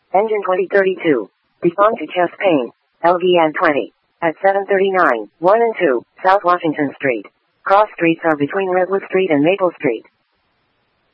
Engine 2032. Respond to chest pain. LVN 20. At 739, 1 and 2, South Washington Street. Cross streets are between Redwood Street and Maple Street.